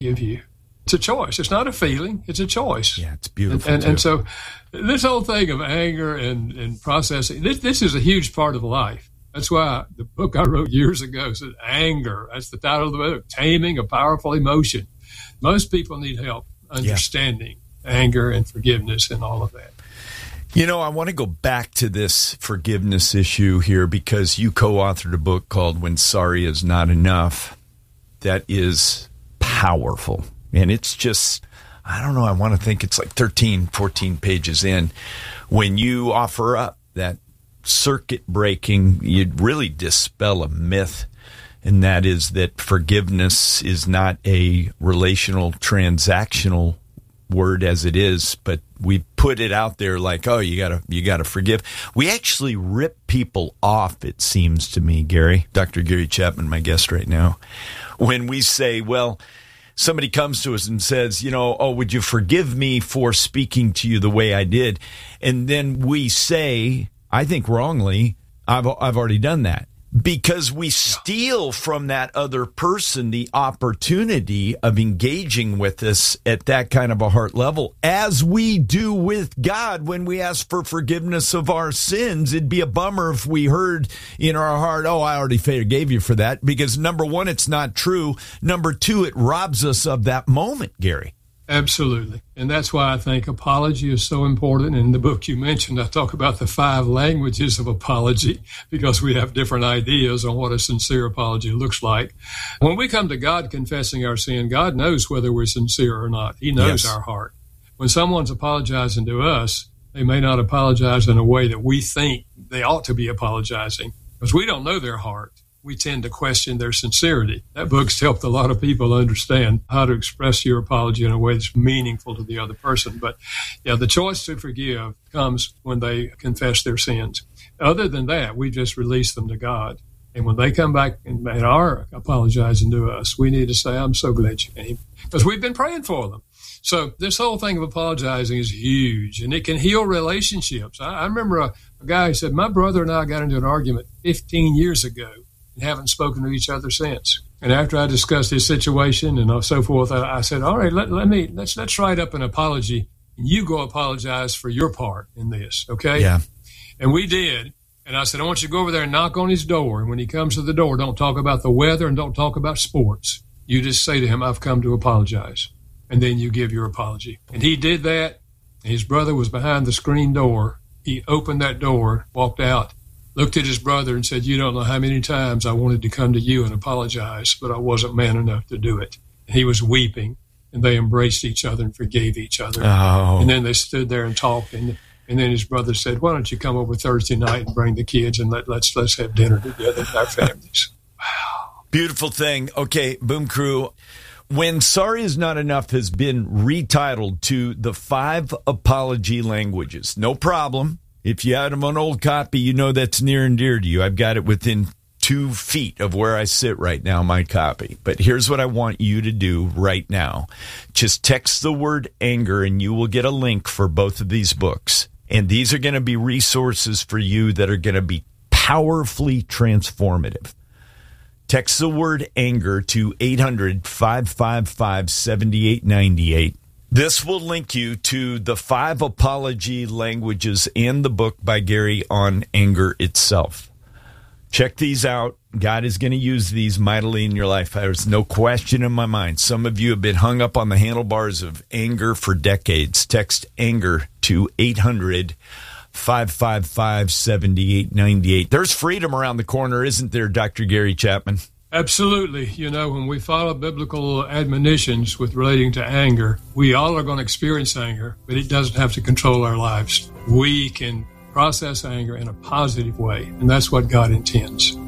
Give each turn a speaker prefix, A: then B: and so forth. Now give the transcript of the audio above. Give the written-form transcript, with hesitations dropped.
A: give you. It's a choice. It's not a feeling. It's a choice.
B: Yeah, it's beautiful.
A: And so this whole thing of anger and processing, this is a huge part of life. That's why the book I wrote years ago said anger. That's the title of the book, Taming a Powerful Emotion. Most people need help understanding anger and forgiveness and all of that.
B: You know, I want to go back to this forgiveness issue here because you co-authored a book called When Sorry Is Not Enough. That is powerful. And it's just, I don't know, I want to think it's like 13, 14 pages in. When you offer up that circuit breaking, you'd really dispel a myth, and that is that forgiveness is not a relational, transactional word as it is, but we put it out there like, oh, you gotta forgive. We actually rip people off, it seems to me, Gary, Dr. Gary Chapman, my guest right now, when we say, well, somebody comes to us and says, would you forgive me for speaking to you the way I did? And then we say, I think wrongly, I've already done that. Because we steal from that other person the opportunity of engaging with us at that kind of a heart level, as we do with God when we ask for forgiveness of our sins. It'd be a bummer if we heard in our heart, oh, I already forgave you for that. Because number one, it's not true. Number two, it robs us of that moment, Gary.
A: Absolutely. And that's why I think apology is so important. In the book you mentioned, I talk about the 5 languages of apology because we have different ideas on what a sincere apology looks like. When we come to God confessing our sin, God knows whether we're sincere or not. He knows our heart. When someone's apologizing to us, they may not apologize in a way that we think they ought to be apologizing because we don't know their heart. We tend to question their sincerity. That book's helped a lot of people understand how to express your apology in a way that's meaningful to the other person. But the choice to forgive comes when they confess their sins. Other than that, we just release them to God. And when they come back and are apologizing to us, we need to say, I'm so glad you came, because we've been praying for them. So this whole thing of apologizing is huge, and it can heal relationships. I remember a guy who said, my brother and I got into an argument 15 years ago. And haven't spoken to each other since. And after I discussed his situation and so forth, I said, all right, let's write up an apology, and you go apologize for your part in this, okay?
B: Yeah.
A: And we did. And I said, I want you to go over there and knock on his door. And when he comes to the door, don't talk about the weather and don't talk about sports. You just say to him, I've come to apologize. And then you give your apology. And he did that. His brother was behind the screen door. He opened that door, walked out, looked at his brother and said, you don't know how many times I wanted to come to you and apologize, but I wasn't man enough to do it. And he was weeping, and they embraced each other and forgave each other.
B: Oh.
A: And then they stood there and talked, and then his brother said, why don't you come over Thursday night and bring the kids and let's have dinner together with our families. Wow.
B: Beautiful thing. Okay, Boom Crew. When Sorry Is Not Enough has been retitled to the 5 apology languages. No problem. If you have an old copy, you know that's near and dear to you. I've got it within 2 feet of where I sit right now, my copy. But here's what I want you to do right now. Just text the word anger, and you will get a link for both of these books. And these are going to be resources for you that are going to be powerfully transformative. Text the word anger to 800-555-7898. This will link you to the 5 apology languages and the book by Gary on anger itself. Check these out. God is going to use these mightily in your life. There's no question in my mind. Some of you have been hung up on the handlebars of anger for decades. Text anger to 800-555-7898. There's freedom around the corner, isn't there, Dr. Gary Chapman?
A: Absolutely. When we follow biblical admonitions with relating to anger, we all are going to experience anger, but it doesn't have to control our lives. We can process anger in a positive way, and that's what God intends.